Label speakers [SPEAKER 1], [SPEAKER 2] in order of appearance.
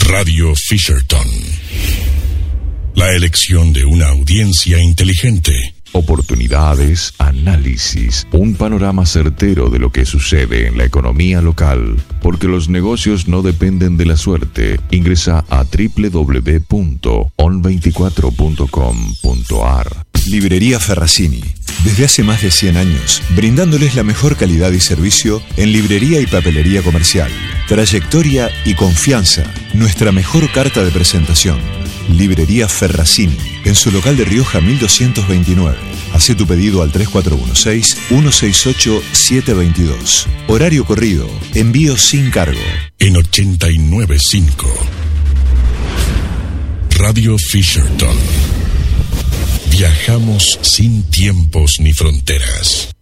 [SPEAKER 1] Radio Fisherton. La elección de una audiencia inteligente.
[SPEAKER 2] Oportunidades, análisis, un panorama certero de lo que sucede en la economía local, porque los negocios no dependen de la suerte. Ingresa a www.on24.com.ar.
[SPEAKER 3] Librería Ferracini, desde hace más de 100 años, brindándoles la mejor calidad y servicio en librería y papelería comercial. Trayectoria y confianza, nuestra mejor carta de presentación. Librería Ferracini, en su local de Rioja 1229. Hacé tu pedido al 3416-168-722. Horario corrido, envío sin cargo.
[SPEAKER 1] En 89.5 Radio Fisherton. Viajamos sin tiempos ni fronteras.